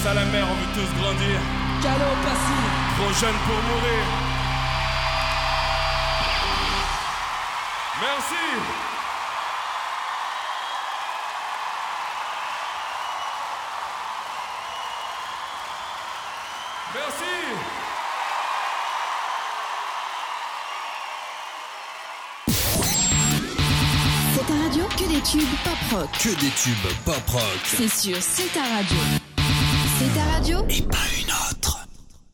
à la mer, on veut tous grandir. Calo Passy. Trop jeune pour mourir. Merci. Merci. C'est ta radio, que des tubes pop rock. Que des tubes pop rock. C'est sûr, c'est ta radio. C'est ta radio. Et pas une.